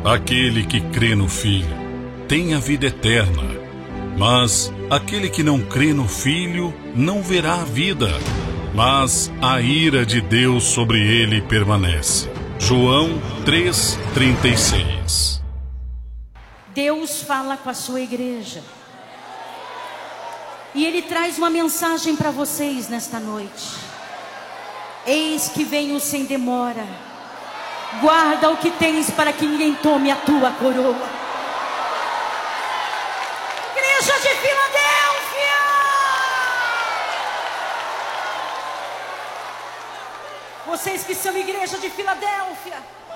Aquele que crê no Filho tem a vida eterna, mas aquele que não crê no Filho não verá a vida, mas a ira de Deus sobre ele permanece. João 3,36. Deus fala com a sua igreja. E Ele traz uma mensagem para vocês nesta noite. Eis que venho sem demora. Guarda o que tens para que ninguém tome a tua coroa. Igreja de Filadélfia! Vocês que são igreja de Filadélfia,